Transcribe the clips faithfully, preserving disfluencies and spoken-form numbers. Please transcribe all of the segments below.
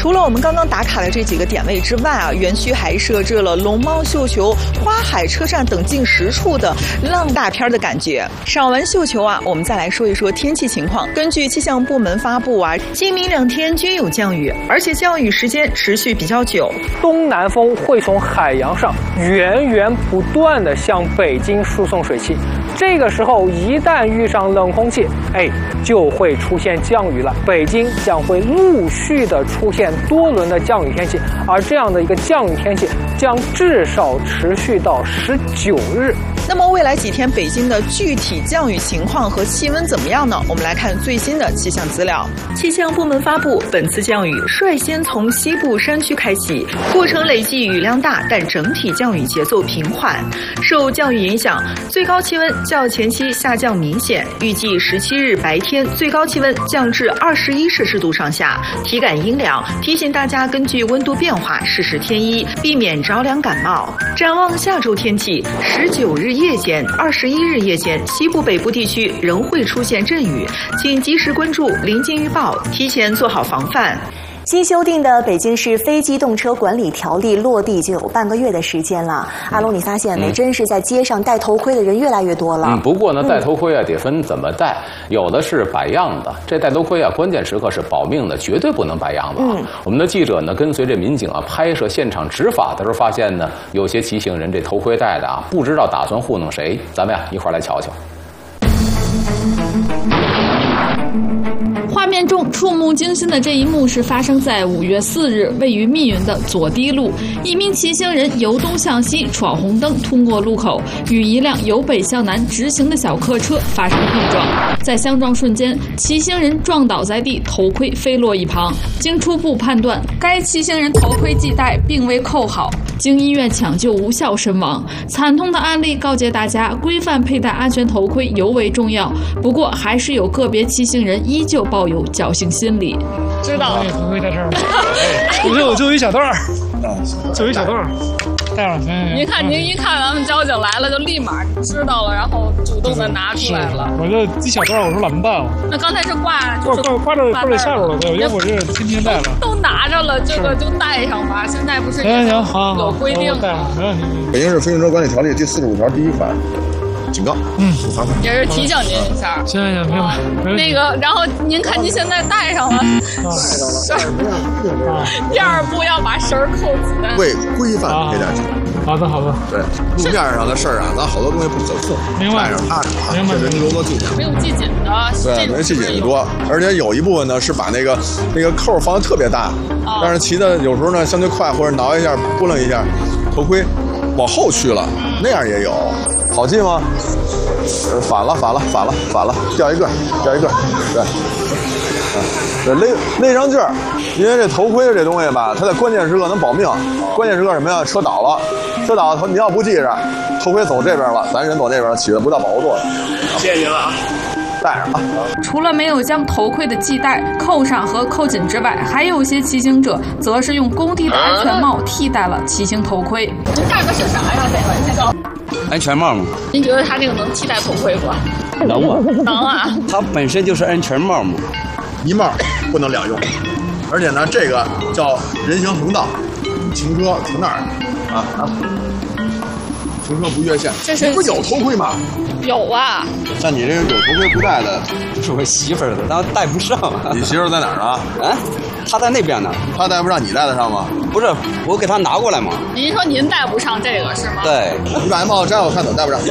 除了我们刚刚打卡的这几个点位之外啊，园区还设置了龙猫绣球、花海车站等近十处的浪大片的感觉。赏完绣球啊，我们再来说一说天气情况。根据气象部门发布啊，今明两天均有降雨，而且降雨时间持续比较久。 东南风会从海洋上源源不断地向北京输送水汽，这个时候一旦遇上冷空气，哎，就会出现降雨了。北京将会陆续的出现多轮的降雨天气，而这样的一个降雨天气将至少持续到十九日。 那么未来几天北京的具体降雨情况和气温怎么样呢？我们来看最新的气象资料。气象部门发布，本次降雨率先从西部山区开启，过程累计雨量大，但整体降雨节奏平缓。受降雨影响，最高气温较前期下降明显，预计十七日白天最高气温降至二十一摄氏度上下，体感阴凉。提醒大家根据温度变化适时添衣，避免着凉感冒。展望下周天气，十九日夜间、二十一日夜间，西部北部地区仍会出现阵雨，请及时关注临近预报，提前做好防范。 新修订的《北京市非机动车管理条例》落地就有半个月的时间了。阿龙，你发现没？嗯、真是在街上戴头盔的人越来越多了。 嗯，不过呢，戴头盔啊得分怎么戴，有的是摆样的，这戴头盔啊关键时刻是保命的，绝对不能摆样子啊。嗯、我们的记者呢跟随着民警啊拍摄现场执法的时候，发现呢有些骑行人这头盔戴的啊不知道打算糊弄谁，咱们呀一块儿来瞧瞧。 画面中触目惊心的这一幕是发生在五月四日，位于密云的左堤路，一名骑行人由东向西闯红灯通过路口，与一辆由北向南直行的小客车发生碰撞。在相撞瞬间，骑行人撞倒在地，头盔飞落一旁。经初步判断，该骑行人头盔系带并未扣好，经医院抢救无效身亡。惨痛的案例告诫大家，规范佩戴安全头盔尤为重要。不过，还是有个别骑行人依旧抱有侥幸心理。 知道了，头盔在这儿。我就我就一小段儿，就一小段儿，戴上。 您看，您一看咱们交警来了，就立马知道了，然后主动的拿出来了。 我这一小段儿，我说懒得办了。 那刚才是挂挂挂挂着挂着下边了，对，要不我这天天戴了。 都拿着了，这个就戴上吧。现在不是行行好有规定。 戴上，没问题。 北京市非行车管理条例第四十五条第一款。警告， 嗯， 罚款， 也是提醒您一下。 行行行，明白。 那个，然后您看您现在戴上了， 戴上了。 第二步要把绳儿扣紧， 为规范佩戴车。 好的，好的。 对，路面上的事儿啊，咱好多东西不可控，戴上踏实啊，这人多多记点。 没有系紧的， 对，没系紧的多，而且有一部分呢是把那个那个扣放的特别大，但是骑的有时候呢相对快，或者挠一下、拨楞一下，头盔往后去了，那样也有。好记吗？呃，反了，反了，反了，反了，掉一个，掉一个，对，对，勒勒上劲儿，因为这头盔这东西吧，它在关键时刻能保命。关键时刻什么呀？车倒了，车倒了，你要不系着，头盔走这边了，咱人走那边，起的不到保护作用。 谢谢您了啊。 戴上啊！ 除了没有将头盔的系带扣上和扣紧之外，还有些骑行者则是用工地的安全帽替代了骑行头盔。这大哥是啥呀？这个安全帽嘛。 您觉得它这个能替代头盔不？ 能啊， 能啊。 它本身就是安全帽嘛， 一帽不能两用。而且呢，这个叫人行横道，停车停那儿啊啊。停车不越线， 这是不有头盔吗？ 有啊。 像你这个有头盔不戴的， 是我媳妇儿的，但戴不上。 你媳妇儿在哪儿啊？ 啊，她在那边呢。 她戴不上，你戴得上吗？ 不是，我给她拿过来嘛。 您说您戴不上这个是吗？ 对。 你把那帽子摘了，我看怎么戴不上。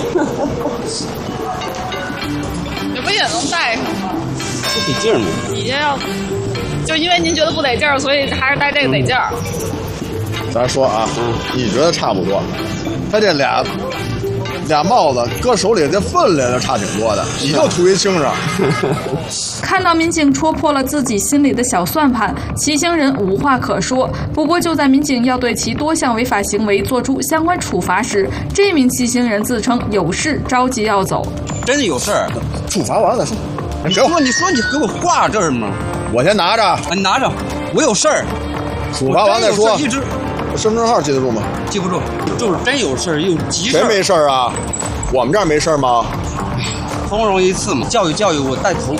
这不也能戴上吗？ 不得劲儿吗？ 你这要，就因为您觉得不得劲儿，所以还是戴这个得劲儿。 咱说啊，嗯，你觉得差不多？他这俩俩帽子搁手里，这分量就差挺多的，你就图一清爽。 看到民警戳破了自己心里的小算盘，骑行人无话可说。不过就在民警要对其多项违法行为做出相关处罚时，这名骑行人自称有事着急要走。 真的有事儿， 处罚完了再说。 你说你说你给我挂这儿吗？ 我先拿着， 你拿着，我有事儿。 处罚完再说。 一直。 身份证号记得住吗？ 记不住，就是真有事又急事。 谁没事啊？我们这儿没事吗？ 通融一次嘛，教育教育我戴头